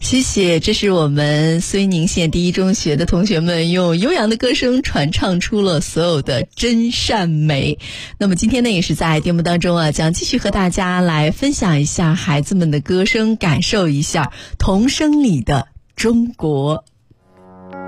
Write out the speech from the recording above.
谢谢，这是我们睢宁县第一中学的同学们用悠扬的歌声传唱出了所有的真善美。那么今天呢，也是在节目当中啊，将继续和大家来分享一下孩子们的歌声，感受一下童声里的中国。